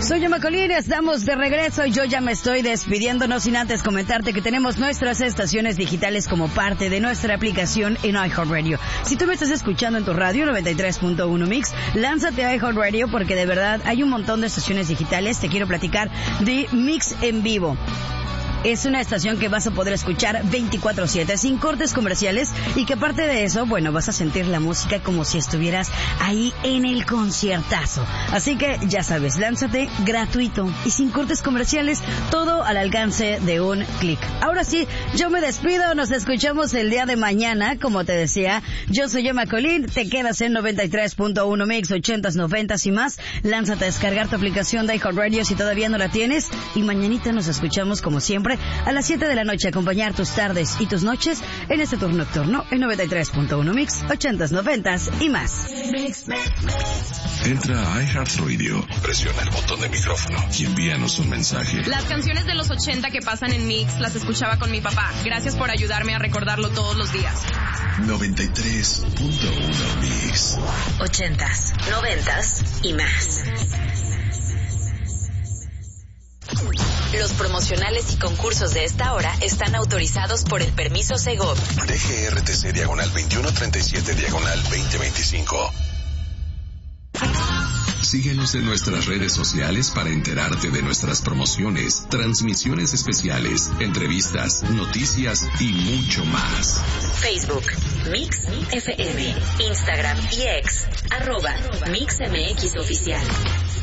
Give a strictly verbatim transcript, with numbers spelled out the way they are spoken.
Soy Yoma Colín, estamos de regreso y yo ya me estoy despidiendo, no sin antes comentarte que tenemos nuestras estaciones digitales como parte de nuestra aplicación en iHeartRadio. Si tú me estás escuchando en tu radio noventa y tres punto uno Mix, lánzate a iHeartRadio porque de verdad hay un montón de estaciones digitales. Te quiero platicar de Mix en Vivo. Es una estación que vas a poder escuchar veinticuatro siete, sin cortes comerciales, y que aparte de eso, bueno, vas a sentir la música como si estuvieras ahí en el conciertazo. Así que, ya sabes, lánzate gratuito y sin cortes comerciales, todo al alcance de un clic. Ahora sí, yo me despido, nos escuchamos el día de mañana, como te decía, yo soy Yoma Colín, te quedas en noventa y tres punto uno Mix, ochentas, noventas y más, lánzate a descargar tu aplicación de iHeartRadio si todavía no la tienes, y mañanita nos escuchamos como siempre, a las siete de la noche, acompañar tus tardes y tus noches en este tour nocturno en noventa y tres punto uno Mix, ochentas, noventas y más. Entra a iHeartRadio, presiona el botón de micrófono y envíanos un mensaje. Las canciones de los ochenta que pasan en Mix las escuchaba con mi papá. Gracias por ayudarme a recordarlo todos los días. noventa y tres punto uno Mix. Ochentas, noventas y más. Los promocionales y concursos de esta hora están autorizados por el permiso Segov. D G R T C diagonal veintiuno treinta y siete diagonal veinte veinticinco. Síguenos en nuestras redes sociales para enterarte de nuestras promociones, transmisiones especiales, entrevistas, noticias y mucho más. Facebook, Mix F M, Instagram y X, arroba Mix M X Oficial.